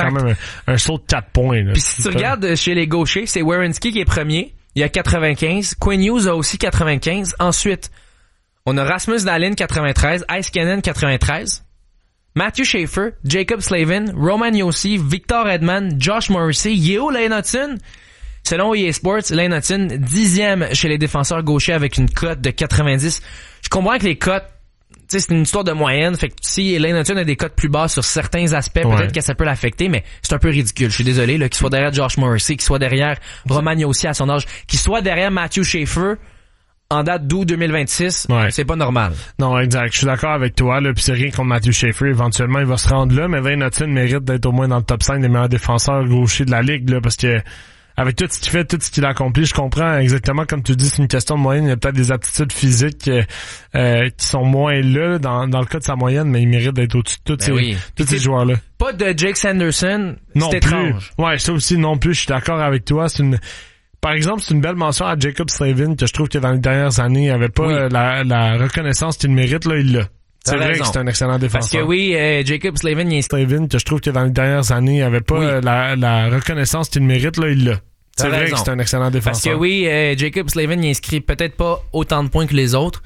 quand même un saut de 4 points. Là. Puis si tu regardes chez les gauchers, c'est Werenski qui est premier. Il a 95. Quinn Hughes a aussi 95. Ensuite, on a Rasmus Dahlin 93. Heiskanen 93. Matthew Schaefer, Jacob Slavin, Roman Josi, Victor Edman, Josh Morrissey, Yeo Lane Hudson. Selon EA Sports, Lane Hudson, 10e chez les défenseurs gauchers avec une cote de 90. Je comprends que les cotes, tu sais, c'est une histoire de moyenne. Fait que si Lane Hudson a des cotes plus basses sur certains aspects, peut-être que ça peut l'affecter, mais c'est un peu ridicule. Je suis désolé, là, qu'il soit derrière Josh Morrissey, qu'il soit derrière Roman Josi à son âge, qu'il soit derrière Matthew Schaefer. En date d'août 2026, c'est pas normal. Non, exact. Je suis d'accord avec toi, là, pis c'est rien contre Matthew Schaefer. Éventuellement, il va se rendre là, mais Lane Hudson mérite d'être au moins dans le top 5 des meilleurs défenseurs gauchers de la ligue, là, parce que, avec tout ce qu'il fait, tout ce qu'il accomplit, je comprends exactement, comme tu dis, c'est une question de moyenne. Il y a peut-être des aptitudes physiques, qui sont moins là, dans le cas de sa moyenne, mais il mérite d'être au-dessus de tous ces joueurs-là. Pas de Jake Sanderson, non c'est plus. Étrange. Ouais, ça aussi, non plus, je suis d'accord avec toi. Par exemple, c'est une belle mention à Jacob Slavin, que je trouve que dans les dernières années, il avait pas la reconnaissance qu'il mérite, là, il l'a. C'est vrai que c'est un excellent défenseur. Parce que Jacob Slavin, Slavin, que je trouve que dans les dernières années, il avait pas la reconnaissance qu'il mérite, là, il l'a. C'est vrai que c'est un excellent défenseur. Parce que Jacob Slavin, il inscrit peut-être pas autant de points que les autres,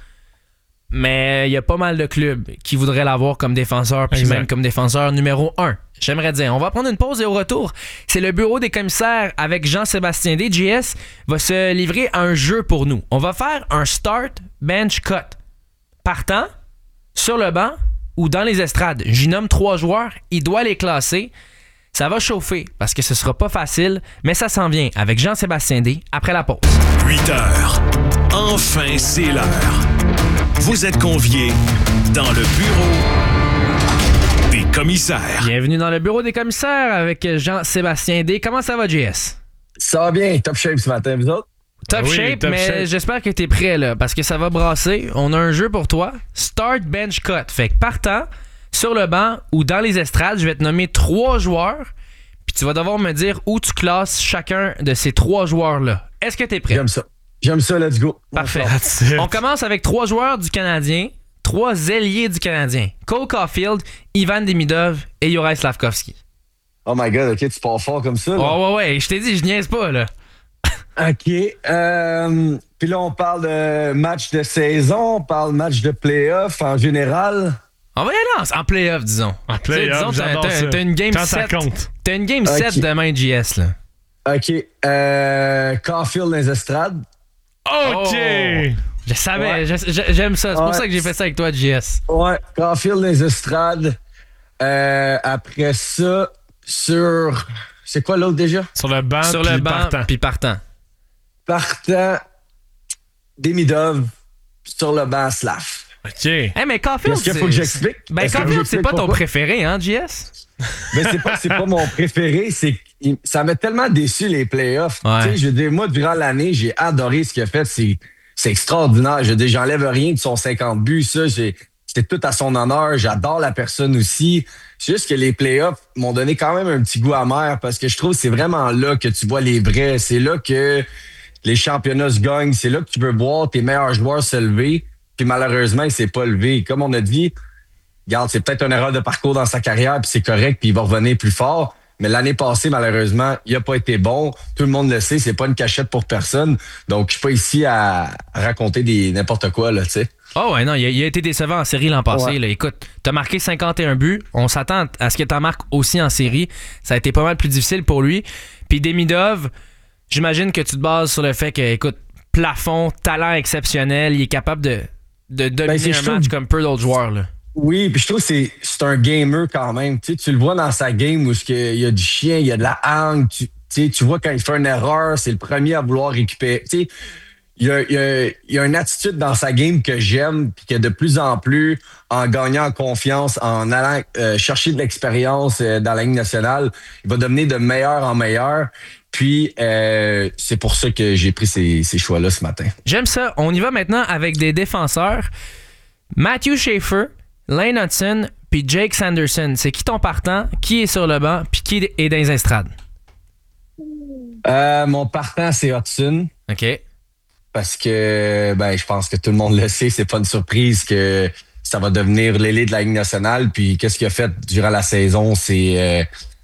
mais il y a pas mal de clubs qui voudraient l'avoir comme défenseur, puis même comme défenseur numéro 1. J'aimerais dire. On va prendre une pause et au retour, c'est le bureau des commissaires avec Jean-Sébastien D. JS va se livrer à un jeu pour nous. On va faire un start, bench, cut. Partant, sur le banc ou dans les estrades. J'y nomme 3 joueurs, il doit les classer. Ça va chauffer parce que ce sera pas facile, mais ça s'en vient avec Jean-Sébastien D. après la pause. 8 heures. Enfin, c'est l'heure. Vous êtes conviés dans le bureau des commissaires. Bienvenue dans le bureau des commissaires avec Jean-Sébastien D. Comment ça va, JS? Ça va bien. Top shape ce matin, vous autres? Top shape, mais j'espère que t'es prêt, là, parce que ça va brasser. On a un jeu pour toi. Start, bench, cut. Fait que partant, sur le banc ou dans les estrades, je vais te nommer 3 joueurs, puis tu vas devoir me dire où tu classes chacun de ces 3 joueurs-là. Est-ce que t'es prêt? J'aime ça, let's go. Parfait. On commence avec 3 joueurs du Canadien, 3 ailiers du Canadien. Cole Caulfield, Ivan Demidov et Juraj Slafkovský. Oh my God, OK, tu pars fort comme ça. Là. Oh, ouais, je t'ai dit, je niaise pas, là. OK. Puis là, on parle de match de saison, on parle match de play-off en général. On va y aller en play-off, disons. En play-off, t'as une game quand 7. Ça compte. T'as une game 7 demain, JS, là. OK. Caulfield dans les estrades. OK! Je savais, j'aime ça. C'est pour ça que j'ai fait ça avec toi, JS. Ouais, Caulfield dans les estrades. Après ça, sur... C'est quoi l'autre déjà? Sur le banc, puis partant. Partant, Demidov, sur le banc, Slav. OK. Hey, mais Caulfield, est-ce qu'il faut que j'explique? Ben, Caulfield, c'est pas ton préféré, hein, JS? Ben, c'est pas mon préféré. Ça m'a tellement déçu, les playoffs. Ouais. Tu sais, je veux dire, moi, durant l'année, j'ai adoré ce qu'il a fait. C'est extraordinaire. Je veux dire, j'enlève rien de son 50 buts. Ça, c'était tout à son honneur. J'adore la personne aussi. C'est juste que les playoffs m'ont donné quand même un petit goût amer parce que je trouve que c'est vraiment là que tu vois les vrais. C'est là que les championnats se gagnent. C'est là que tu veux voir tes meilleurs joueurs se lever. Puis malheureusement, il s'est pas levé. Comme on a dit, regarde, c'est peut-être une erreur de parcours dans sa carrière, puis c'est correct, puis il va revenir plus fort. Mais l'année passée, malheureusement, il a pas été bon. Tout le monde le sait, c'est pas une cachette pour personne. Donc, je suis pas ici à raconter n'importe quoi, là, tu sais. Oh ouais, non, il a été décevant en série l'an passé. Ouais. Là. Écoute, t'as marqué 51 buts. On s'attend à ce que t'en marques aussi en série. Ça a été pas mal plus difficile pour lui. Puis Demidov, j'imagine que tu te bases sur le fait que, écoute, plafond, talent exceptionnel, il est capable de dominer un match comme peu d'autres joueurs, là. Oui, puis je trouve que c'est un gamer quand même. Tu le vois dans sa game où il y a du chien, il y a de la hang. Tu vois quand il fait une erreur, c'est le premier à vouloir récupérer. Tu sais, il y a une attitude dans sa game que j'aime, puis que de plus en plus, en gagnant en confiance, en allant chercher de l'expérience dans la Ligue nationale, il va devenir de meilleur en meilleur. Puis, c'est pour ça que j'ai pris ces choix-là ce matin. J'aime ça. On y va maintenant avec des défenseurs. Matthew Schaefer, Lane Hudson, puis Jake Sanderson. C'est qui ton partant, qui est sur le banc, puis qui est dans les estrades? Mon partant, c'est Hudson. OK. Parce que, je pense que tout le monde le sait, c'est pas une surprise que ça va devenir l'ailier de la Ligue nationale. Puis, qu'est-ce qu'il a fait durant la saison? C'est